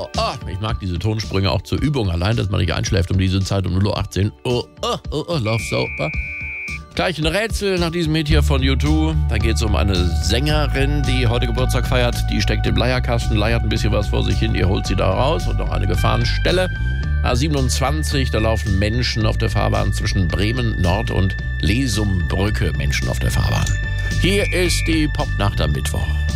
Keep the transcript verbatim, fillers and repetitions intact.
oh, oh. Ich mag diese Tonsprünge auch zur Übung. Allein, dass man nicht einschläft um diese Zeit um null Uhr achtzehn. Oh, oh, oh, oh, Love Soap. Gleich ein Rätsel nach diesem Hit hier von U zwei. Da geht es um eine Sängerin, die heute Geburtstag feiert. Die steckt im Leierkasten, leiert ein bisschen was vor sich hin. Ihr holt sie da raus und noch eine Gefahrenstelle. A siebenundzwanzig, da laufen Menschen auf der Fahrbahn zwischen Bremen Nord und Lesumbrücke. Menschen auf der Fahrbahn. Hier ist die Popnacht am Mittwoch.